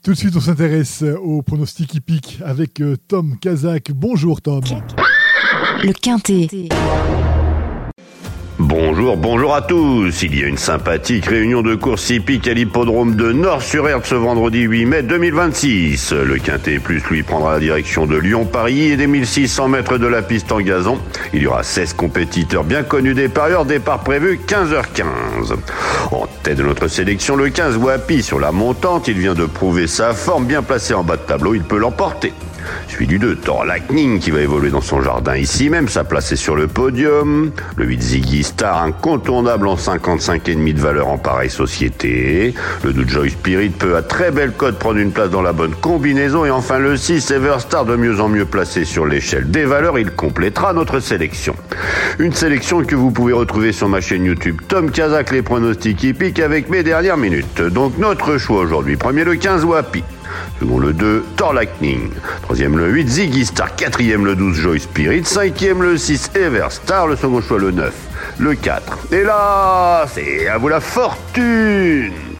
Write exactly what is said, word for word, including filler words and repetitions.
Tout de suite, on s'intéresse au pronostic hippique avec euh, Tom Kazak. Bonjour Tom. Le Quintet. Bonjour, bonjour à tous. Il y a une sympathique réunion de course hippique à l'hippodrome de Nord-sur-Erdre ce vendredi huit mai deux mille vingt-six. Le Quintet Plus, lui, prendra la direction de Lyon-Paris et des mille six cents mètres de la piste en gazon. Il y aura seize compétiteurs bien connus des parieurs, départ prévu quinze heures quinze. En tête de notre sélection, le quinze Wapi sur la montante. Il vient de prouver sa forme, bien placé en bas de tableau, il peut l'emporter. Suivi du deux, Thor Lightning qui va évoluer dans son jardin ici même, sa place est sur le podium. Le huit Ziggy Star, incontournable en cinquante-cinq virgule cinq de valeur en pareille société. Le deux Joy Spirit peut à très belle cote prendre une place dans la bonne combinaison. Et enfin le six Everstar, de mieux en mieux placé sur l'échelle des valeurs, il complétera notre sélection. Une sélection que vous pouvez retrouver sur ma chaîne YouTube Tom Kazak, les pronostics hippiques, avec mes dernières minutes. Donc notre choix aujourd'hui, premier le quinze Wapi. Second le deux, Thor Lightning. Troisième le huit, Ziggy Star. Quatrième le douze, Joy Spirit. Cinquième le six, Everstar. Le second choix le neuf, le quatre. Et là, c'est à vous la fortune.